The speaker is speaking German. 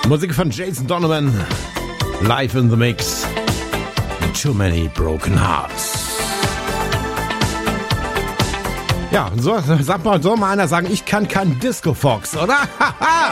Musik von Jason Donovan. Live in the Mix. Too Many Broken Hearts. Ja, so, sag mal, soll mal einer sagen, ich kann kein Disco Fox, oder? Haha!